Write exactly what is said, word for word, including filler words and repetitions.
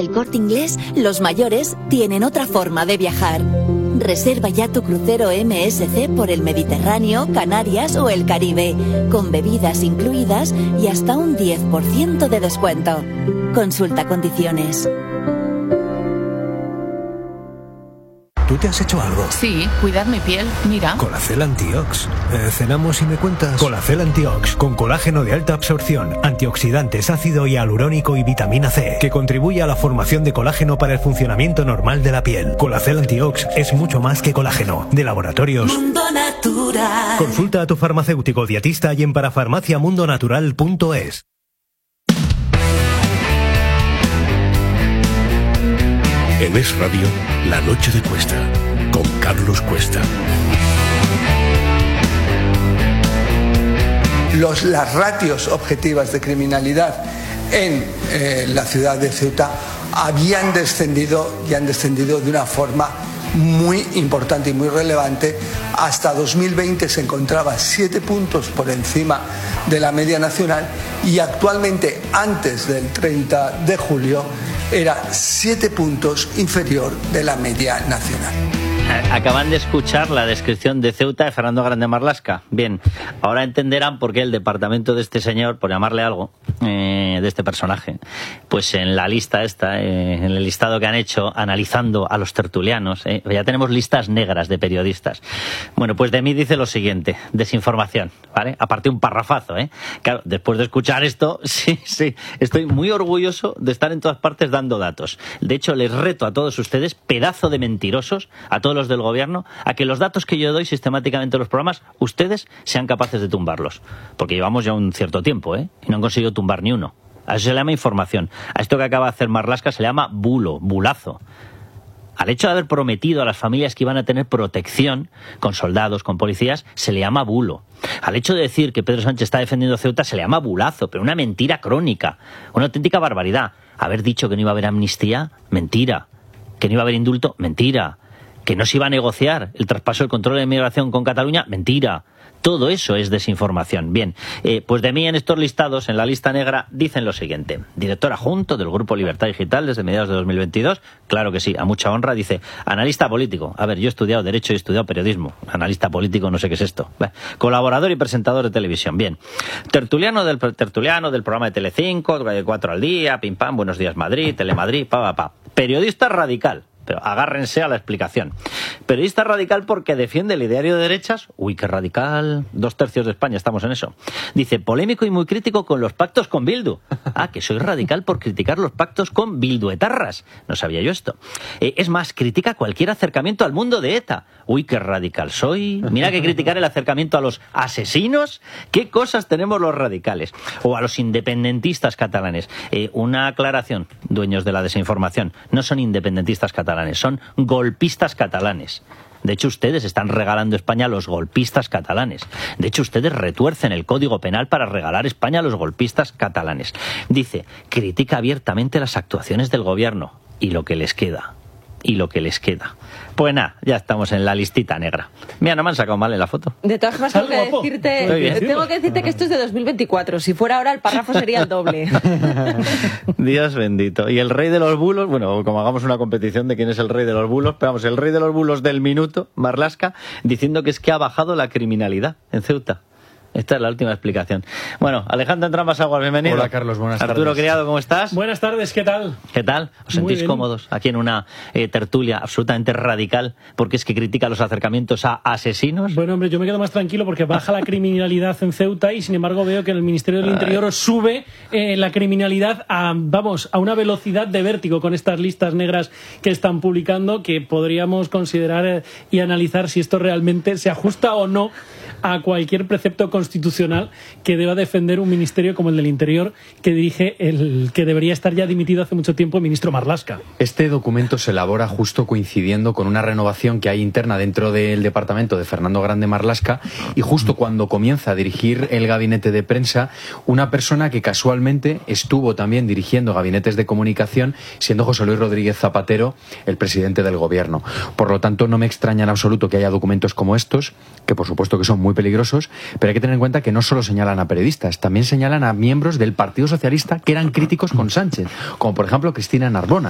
El Corte Inglés, los mayores tienen otra forma de viajar. Reserva ya tu crucero M S C por el Mediterráneo, Canarias o el Caribe, con bebidas incluidas y hasta un diez por ciento de descuento. Consulta condiciones. ¿Tú te has hecho algo? Sí, cuidar mi piel, mira. Colacel Antiox. Eh, ¿Cenamos y me cuentas? Colacel Antiox, con colágeno de alta absorción, antioxidantes, ácido hialurónico y vitamina C, que contribuye a la formación de colágeno para el funcionamiento normal de la piel. Colacel Antiox es mucho más que colágeno. De Laboratorios Mundo Natural. Consulta a tu farmacéutico dietista y en parafarmaciamundonatural punto es. En Es Radio, La Noche de Cuesta, con Carlos Cuesta. Los, las ratios objetivas de criminalidad en eh, la ciudad de Ceuta habían descendido y han descendido de una forma muy importante y muy relevante. Hasta dos mil veinte se encontraba siete puntos por encima de la media nacional y actualmente, antes del treinta de julio, era siete puntos inferior de la media nacional. Acaban de escuchar la descripción de Ceuta de Fernando Grande Marlaska. Bien, ahora entenderán por qué el departamento de este señor, por llamarle algo, eh, de este personaje, pues en la lista esta, eh, en el listado que han hecho analizando a los tertulianos, eh, ya tenemos listas negras de periodistas. Bueno, pues de mí dice lo siguiente: desinformación, ¿vale? Aparte un parrafazo, ¿eh? Claro, después de escuchar esto, sí, sí, estoy muy orgulloso de estar en todas partes dando datos. De hecho, les reto a todos ustedes, pedazo de mentirosos, a todos los del gobierno, a que los datos que yo doy sistemáticamente en los programas, ustedes sean capaces de tumbarlos. Porque llevamos ya un cierto tiempo, ¿eh? Y no han conseguido tumbar ni uno. A eso se le llama información. A esto que acaba de hacer Marlaska se le llama bulo, bulazo. Al hecho de haber prometido a las familias que iban a tener protección con soldados, con policías, se le llama bulo. Al hecho de decir que Pedro Sánchez está defendiendo Ceuta se le llama bulazo, pero una mentira crónica, una auténtica barbaridad. Haber dicho que no iba a haber amnistía, mentira. Que no iba a haber indulto, mentira. Que no se iba a negociar el traspaso del control de inmigración con Cataluña, mentira. Todo eso es desinformación. Bien, eh, pues de mí en estos listados, en la lista negra, dicen lo siguiente. Director adjunto del Grupo Libertad Digital desde mediados de dos mil veintidós, claro que sí, a mucha honra, dice, analista político. A ver, yo he estudiado Derecho y he estudiado Periodismo. Analista político, no sé qué es esto. Bah. Colaborador y presentador de televisión, bien. Tertuliano del, tertuliano del programa de Telecinco, cuatro al día, pim pam, Buenos Días Madrid, Telemadrid, pa, pa, pa. Periodista radical. Pero agárrense a la explicación. Periodista radical porque defiende el ideario de derechas. Uy, qué radical. Dos tercios de España estamos en eso. Dice, polémico y muy crítico con los pactos con Bildu. Ah, que soy radical por criticar los pactos con bilduetarras. No sabía yo esto. Eh, es más, critica cualquier acercamiento al mundo de ETA. Uy, qué radical soy. Mira que criticar el acercamiento a los asesinos. ¿Qué cosas tenemos los radicales? O a los independentistas catalanes. Eh, una aclaración, dueños de la desinformación. No son independentistas catalanes. Son golpistas catalanes. De hecho, ustedes están regalando España a los golpistas catalanes. De hecho, ustedes retuercen el Código Penal para regalar España a los golpistas catalanes. Dice, critica abiertamente las actuaciones del gobierno y lo que les queda. Y lo que les queda. Pues nada, ya estamos en la listita negra. Mira, no me han sacado mal en la foto. De todas formas, tengo que decirte, tengo que decirte que esto es de dos mil veinticuatro. Si fuera ahora, el párrafo sería el doble. Dios bendito. Y el rey de los bulos, bueno, como hagamos una competición de quién es el rey de los bulos, pero vamos, el rey de los bulos del minuto, Marlaska, diciendo que es que ha bajado la criminalidad en Ceuta. Esta es la última explicación. Bueno, Alejandro Entrambas-Aguas, bienvenido. Hola, Carlos, buenas Arturo tardes. Arturo Criado, ¿cómo estás? Buenas tardes, ¿qué tal? ¿Qué tal? ¿Os sentís cómodos aquí en una eh, tertulia absolutamente radical porque es que critica los acercamientos a asesinos? Bueno, hombre, yo me quedo más tranquilo porque baja la criminalidad en Ceuta y, sin embargo, veo que el Ministerio del Interior sube eh, la criminalidad a, vamos, a una velocidad de vértigo con estas listas negras que están publicando, que podríamos considerar eh, y analizar si esto realmente se ajusta o no a cualquier precepto constitucional que deba defender un ministerio como el del Interior, que dirige el que debería estar ya dimitido hace mucho tiempo, el ministro Marlaska. Este documento se elabora justo coincidiendo con una renovación que hay interna dentro del departamento de Fernando Grande Marlaska, y justo cuando comienza a dirigir el gabinete de prensa, una persona que casualmente estuvo también dirigiendo gabinetes de comunicación, siendo José Luis Rodríguez Zapatero el presidente del gobierno. Por lo tanto, no me extraña en absoluto que haya documentos como estos, que por supuesto que son muy peligrosos, pero hay que tener en cuenta que no solo señalan a periodistas, también señalan a miembros del Partido Socialista que eran críticos con Sánchez, como por ejemplo Cristina Narbona.